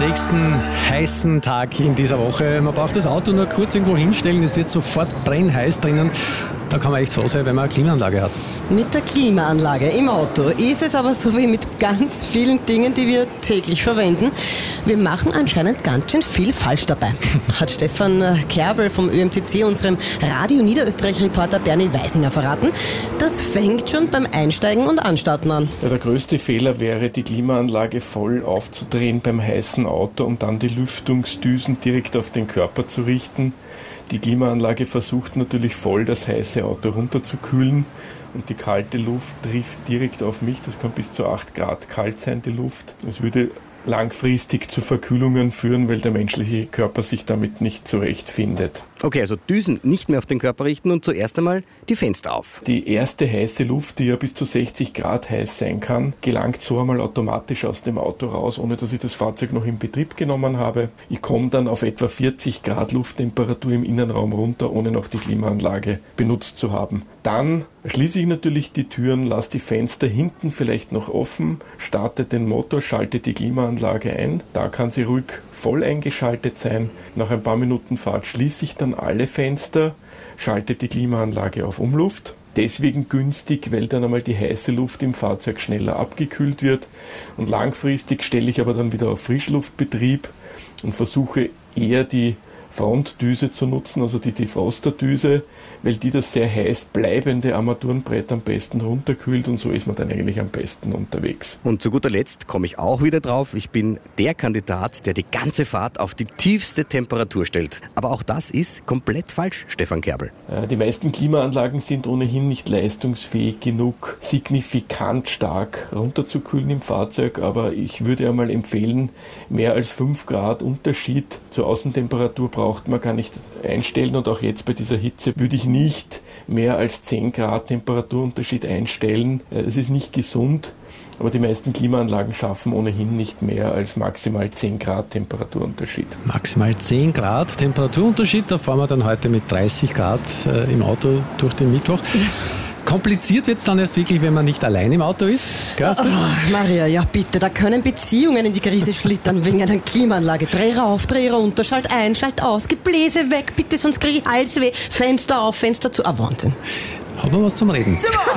nächsten heißen Tag in dieser Woche. Man braucht das Auto nur kurz irgendwo hinstellen, es wird sofort brennheiß drinnen. Da kann man echt froh sein, wenn man eine Klimaanlage hat. Mit der Klimaanlage im Auto ist es aber so wie mit ganz vielen Dingen, die wir täglich verwenden. Wir machen anscheinend ganz schön viel falsch dabei, hat Stefan Kerbel vom ÖMTC unserem Radio Niederösterreich-Reporter Bernie Weisinger verraten. Das fängt schon beim Einsteigen und Anstarten an. Ja, der größte Fehler wäre, die Klimaanlage voll aufzudrehen beim heißen Auto und dann die Lüftungsdüsen direkt auf den Körper zu richten. Die Klimaanlage versucht natürlich voll das heiße Auto runterzukühlen und die kalte Luft trifft direkt auf mich. Das kann bis zu 8 Grad kalt sein, die Luft. Es würde langfristig zu Verkühlungen führen, weil der menschliche Körper sich damit nicht zurechtfindet. Okay, also Düsen nicht mehr auf den Körper richten und zuerst einmal die Fenster auf. Die erste heiße Luft, die ja bis zu 60 Grad heiß sein kann, gelangt so einmal automatisch aus dem Auto raus, ohne dass ich das Fahrzeug noch in Betrieb genommen habe. Ich komme dann auf etwa 40 Grad Lufttemperatur im Innenraum runter, ohne noch die Klimaanlage benutzt zu haben. Dann schließe ich natürlich die Türen, lasse die Fenster hinten vielleicht noch offen, starte den Motor, schalte die Klimaanlage ein. Da kann sie ruhig voll eingeschaltet sein. Nach ein paar Minuten Fahrt schließe ich dann alle Fenster, schalte die Klimaanlage auf Umluft. Deswegen günstig, weil dann einmal die heiße Luft im Fahrzeug schneller abgekühlt wird. Und langfristig stelle ich aber dann wieder auf Frischluftbetrieb und versuche eher die Frontdüse zu nutzen, also die Defrosterdüse, weil die das sehr heiß bleibende Armaturenbrett am besten runterkühlt und so ist man dann eigentlich am besten unterwegs. Und zu guter Letzt komme ich auch wieder drauf, ich bin der Kandidat, der die ganze Fahrt auf die tiefste Temperatur stellt. Aber auch das ist komplett falsch, Stefan Kerbel. Die meisten Klimaanlagen sind ohnehin nicht leistungsfähig genug, signifikant stark runterzukühlen im Fahrzeug, aber ich würde einmal empfehlen, mehr als 5 Grad Unterschied zur Außentemperatur braucht man gar nicht einstellen und auch jetzt bei dieser Hitze würde ich nicht mehr als 10 Grad Temperaturunterschied einstellen. Es ist nicht gesund, aber die meisten Klimaanlagen schaffen ohnehin nicht mehr als maximal 10 Grad Temperaturunterschied. Maximal 10 Grad Temperaturunterschied, da fahren wir dann heute mit 30 Grad im Auto durch den Mittwoch. Kompliziert wird es dann erst wirklich, wenn man nicht allein im Auto ist. Maria, ja bitte, da können Beziehungen in die Krise schlittern wegen einer Klimaanlage. Dreh rauf, dreh runter, schalt ein, schalt aus, Gebläse weg, bitte, sonst krieg ich Halsweh. Fenster auf, Fenster zu. Wahnsinn. Hat man was zum Reden?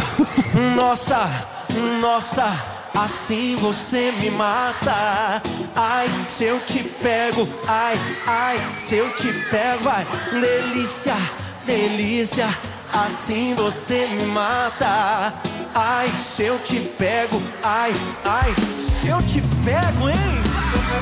Nossa, nossa, assim você me mata. Ai, se eu te pego, ai, ai, se eu te pego, ai, delícia, delícia. Assim você me mata. Ai, se eu te pego, ai, ai, se eu te pego, hein?